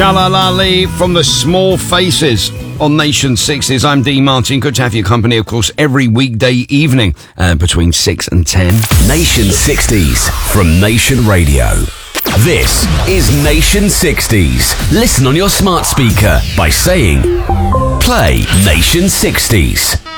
Shalalali from the Small Faces on Nation 60s. I'm Dean Martin. Good to have your company, of course, every weekday evening between 6 and 10. Nation 60s from Nation Radio. This is Nation 60s. Listen on your smart speaker by saying, play Nation 60s.